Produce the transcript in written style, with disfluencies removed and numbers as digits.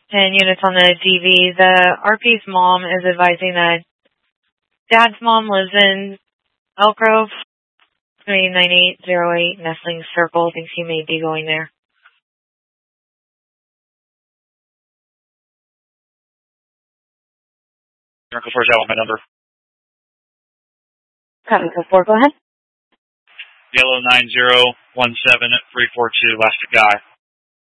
10 units on the DV. The RP's mom is advising that Dad's mom lives in Elk Grove, 9808 Nestling Circle. Thinks he may be going there. Code 4 is out with my number. Code 4, go ahead. Yellow 9017 342, last guy.